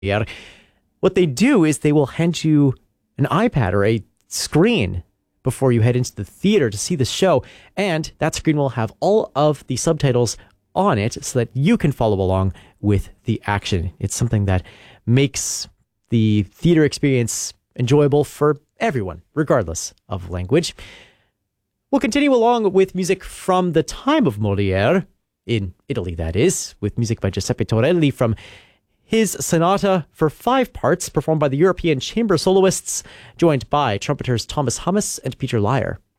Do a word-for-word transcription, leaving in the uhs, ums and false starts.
Yeah. What they do is they will hand you an iPad or a screen before you head into the theater to see the show, and that screen will have all of the subtitles on it so that you can follow along with the action. It's something that makes the theater experience enjoyable for everyone, regardless of language. We'll continue along with music from the time of Molière, in Italy that is, with music by Giuseppe Torelli from his sonata for five parts, performed by the European chamber soloists, joined by trumpeters Thomas Hummus and Peter Lyer.